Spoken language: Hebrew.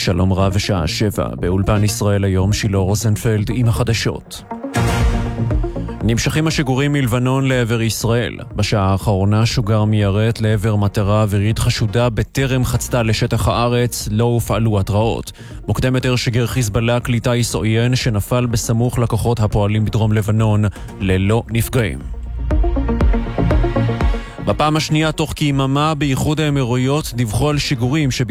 שלום רב ושעה 7, באולפן ישראל היום שילה רוזנפלד עם החדשות. נמשכים השיגורים מלבנון לעבר ישראל. בשעה האחרונה שוגר מיירט לעבר מטרה אווירית חשודה בטרם חצתה לשטח הארץ, לא הופעלו התראות. מוקדם יותר שיגר חיזבאללה כלי טיס עוין שנפל בסמוך לכוחות הפועלים בדרום לבנון ללא נפגעים. בפעם השנייה תוך כיממה באיחוד האמירויות דיווחו על שיגורים